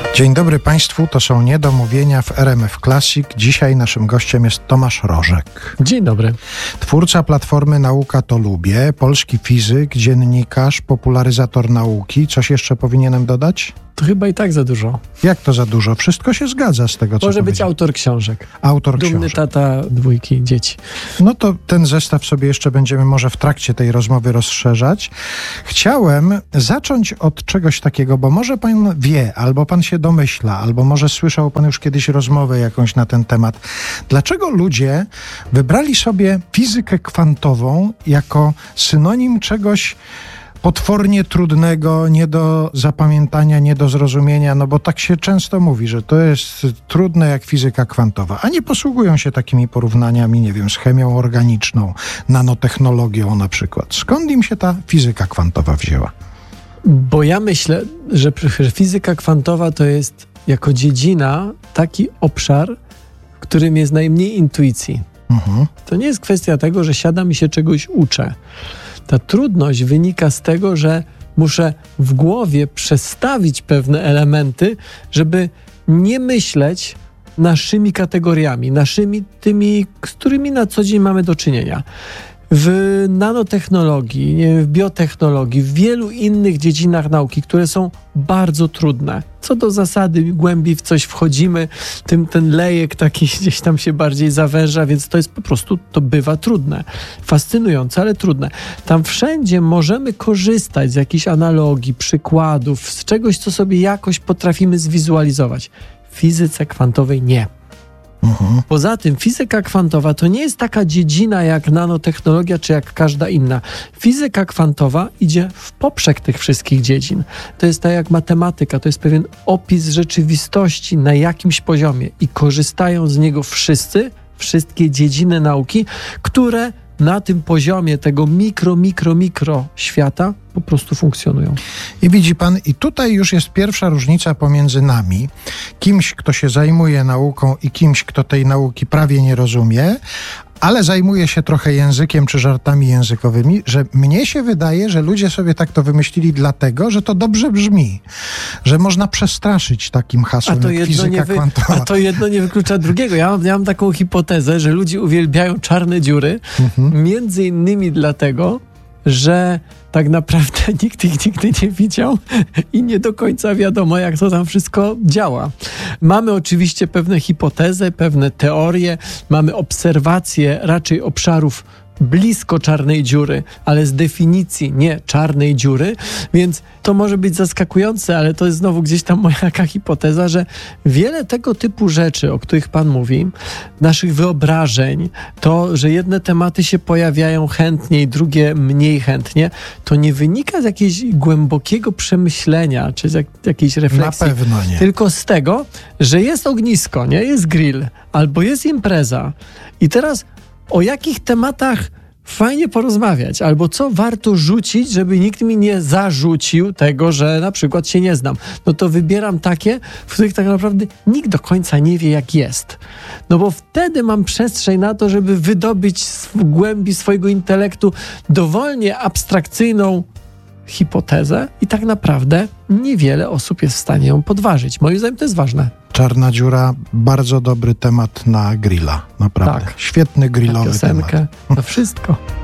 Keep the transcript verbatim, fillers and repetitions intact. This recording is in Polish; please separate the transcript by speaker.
Speaker 1: Dzień dobry Państwu, to są Niedomówienia w R M F Classic. Dzisiaj naszym gościem jest Tomasz Rożek.
Speaker 2: Dzień dobry.
Speaker 1: Twórca platformy Nauka to Lubię, polski fizyk, dziennikarz, popularyzator nauki. Coś jeszcze powinienem dodać?
Speaker 2: To chyba i tak za dużo.
Speaker 1: Jak to za dużo? Wszystko się zgadza z tego, co
Speaker 2: Może być
Speaker 1: powiedział.
Speaker 2: autor książek.
Speaker 1: Autor
Speaker 2: Dumny
Speaker 1: książek.
Speaker 2: tata dwójki dzieci.
Speaker 1: No to ten zestaw sobie jeszcze będziemy może w trakcie tej rozmowy rozszerzać. Chciałem zacząć od czegoś takiego, bo może pan wie, albo pan się domyśla, albo może słyszał pan już kiedyś rozmowę jakąś na ten temat. Dlaczego ludzie wybrali sobie fizykę kwantową jako synonim czegoś potwornie trudnego, nie do zapamiętania, nie do zrozumienia, no bo tak się często mówi, że to jest trudne jak fizyka kwantowa, a nie posługują się takimi porównaniami, nie wiem, z chemią organiczną, nanotechnologią na przykład. Skąd im się ta fizyka kwantowa wzięła?
Speaker 2: Bo ja myślę, że, że fizyka kwantowa to jest jako dziedzina taki obszar, w którym jest najmniej intuicji.
Speaker 1: Mhm.
Speaker 2: To nie jest kwestia tego, że siadam i się czegoś uczę. Ta trudność wynika z tego, że muszę w głowie przestawić pewne elementy, żeby nie myśleć naszymi kategoriami, naszymi tymi, z którymi na co dzień mamy do czynienia. W nanotechnologii, nie wiem, w biotechnologii, w wielu innych dziedzinach nauki, które są bardzo trudne. Co do zasady, głębiej w coś wchodzimy, tym ten lejek taki gdzieś tam się bardziej zawęża, więc to jest po prostu, to bywa trudne. Fascynujące, ale trudne. Tam wszędzie możemy korzystać z jakichś analogii, przykładów, z czegoś, co sobie jakoś potrafimy zwizualizować. W fizyce kwantowej nie.
Speaker 1: Mhm.
Speaker 2: Poza tym fizyka kwantowa to nie jest taka dziedzina jak nanotechnologia czy jak każda inna. Fizyka kwantowa idzie w poprzek tych wszystkich dziedzin. To jest tak jak matematyka, to jest pewien opis rzeczywistości na jakimś poziomie i korzystają z niego wszyscy, wszystkie dziedziny nauki, które na tym poziomie tego mikro, mikro, mikro świata po prostu funkcjonują.
Speaker 1: I widzi pan, i tutaj już jest pierwsza różnica pomiędzy nami, kimś, kto się zajmuje nauką i kimś, kto tej nauki prawie nie rozumie, ale zajmuje się trochę językiem czy żartami językowymi, że mnie się wydaje, że ludzie sobie tak to wymyślili dlatego, że to dobrze brzmi, że można przestraszyć takim hasłem jak fizyka
Speaker 2: wy...
Speaker 1: kwantowa.
Speaker 2: A to jedno nie wyklucza drugiego. Ja mam, ja mam taką hipotezę, że ludzie uwielbiają czarne dziury, mhm. między innymi dlatego, że tak naprawdę nikt ich nigdy nie widział i nie do końca wiadomo, jak to tam wszystko działa. Mamy oczywiście pewne hipotezy, pewne teorie, mamy obserwacje raczej obszarów blisko czarnej dziury, ale z definicji nie czarnej dziury, więc to może być zaskakujące, ale to jest znowu gdzieś tam moja taka hipoteza, że wiele tego typu rzeczy, o których Pan mówi, naszych wyobrażeń, to, że jedne tematy się pojawiają chętniej, drugie mniej chętnie, to nie wynika z jakiegoś głębokiego przemyślenia, czy z jak, jakiejś refleksji.
Speaker 1: Na pewno nie.
Speaker 2: Tylko z tego, że jest ognisko, nie? Jest grill, albo jest impreza i teraz o jakich tematach fajnie porozmawiać, albo co warto rzucić, żeby nikt mi nie zarzucił tego, że na przykład się nie znam. No to wybieram takie, w których tak naprawdę nikt do końca nie wie, jak jest. No bo wtedy mam przestrzeń na to, żeby wydobyć z głębi swojego intelektu dowolnie abstrakcyjną hipotezę i tak naprawdę niewiele osób jest w stanie ją podważyć. Moim zdaniem to jest ważne.
Speaker 1: Czarna dziura, bardzo dobry temat na grilla, naprawdę.
Speaker 2: Tak.
Speaker 1: Świetny grillowy
Speaker 2: na piosenkę,
Speaker 1: temat.
Speaker 2: na wszystko.